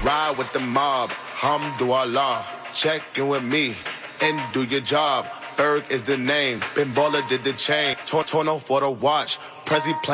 ride with the mob. Hamdulillah, check in with me and do your job. Berg is the name. Ben Baller did the chain. Torno for the watch. Prezi